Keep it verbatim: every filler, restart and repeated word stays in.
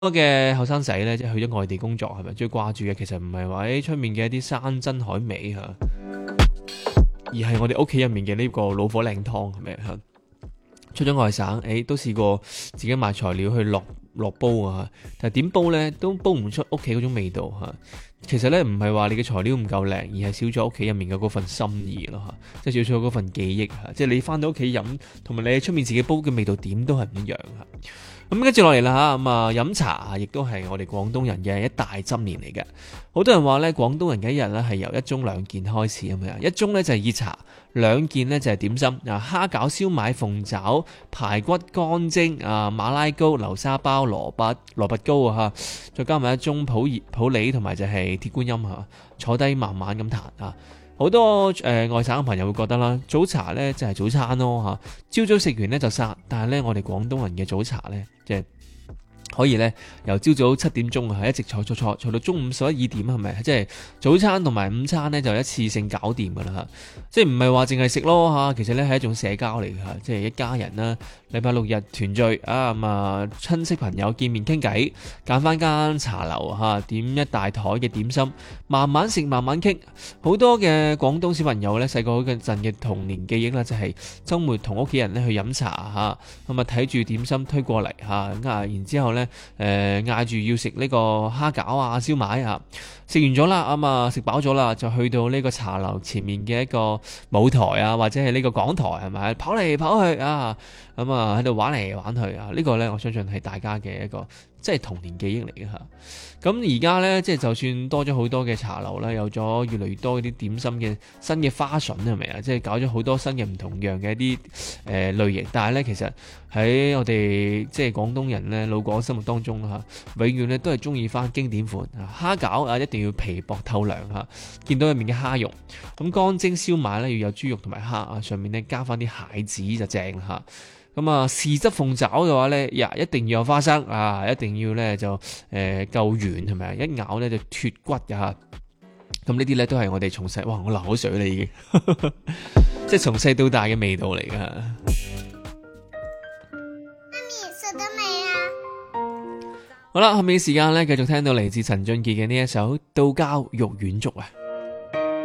多嘅後生仔咧，即係去咗外地工作，係咪最掛住嘅？其實唔係話喺出面嘅一啲山珍海味吓，而係我哋屋企入面嘅呢個老火靚湯，係咪吓？出咗外省，誒都試過自己買材料去落落煲啊，但係點煲咧都煲唔出屋企嗰種味道吓。其實咧唔係話你嘅材料唔夠靚，而係少咗屋企入面嘅嗰份心意咯吓，即係少咗嗰份記憶吓。即係你翻到屋企飲，同埋你喺出面自己煲嘅味道點都係唔一樣吓。咁跟住落嚟啦吓，咁啊飲茶啊，亦都係我哋廣東人嘅一大執念嚟嘅。好多人話咧，廣東人嘅一日咧係由一盅兩件開始咁樣，一盅咧就係熱茶，兩件咧就係點心啊，蝦餃、燒賣、鳳爪、排骨、乾蒸啊、馬拉糕、流沙包、蘿蔔蘿蔔糕啊吓，再加埋一盅普熱普洱同埋就係鐵觀音吓，坐低慢慢咁彈啊。好多誒、呃、外省嘅朋友會覺得啦，早茶咧就係早餐咯嚇，朝早食完咧就散。但係咧，我哋廣東人嘅早茶咧，即係可以咧由朝早七點鐘啊，一直坐坐坐坐到中午十一二點，係咪？即係早餐同埋午餐咧就一次性搞掂噶啦嚇，即係唔係話淨係食咯嚇，其實咧係一種社交嚟嘅嚇，即係一家人啦，禮拜六日團聚啊，咁啊親戚朋友見面傾偈，揀翻間茶樓嚇，點一大枱嘅點心，慢慢食慢慢傾。好多嘅廣東小朋友咧，細個嗰陣嘅童年記憶啦，就係週末同屋企人咧去飲茶嚇，咁啊睇住點心推過嚟嚇，咁啊然之後咧誒嗌住要食呢個蝦餃啊燒賣啊，食完咗啦，咁啊食飽咗啦，就去到呢個茶樓前面嘅一個舞台啊，或者係呢個講台係咪？跑嚟跑去啊，咁啊喺度玩嚟玩去啊，呢個咧我相信係大家嘅一個即係童年記憶嚟嘅嚇。咁而家咧，即係就算多咗好多嘅茶樓啦，有咗越嚟越多嗰啲點心嘅新嘅花筍係咪啊？即係搞咗好多新嘅唔同樣嘅一啲誒、呃、類型，但係咧其實喺我哋即係廣東人咧老廣心目當中啦嚇，永遠咧都係中意翻經典款蝦餃啊，一定要皮薄透涼嚇，見到入面嘅蝦肉。咁乾蒸燒賣咧要有豬肉同埋蝦啊，上面咧加翻啲蟹子就正嚇。咁啊，豉汁鳳爪嘅話咧，呀一定要有花生啊，一定要咧就誒、呃、夠軟係咪啊？一咬咧就脫骨㗎嚇。咁呢啲咧都係我哋從細，哇！我流口水啦已經，即係從細到大嘅味道嚟㗎。 媽咪食得未啊？ 好啦，後面嘅時間咧繼續聽到嚟自陳俊傑嘅呢一首《道教玉丸粥》啊。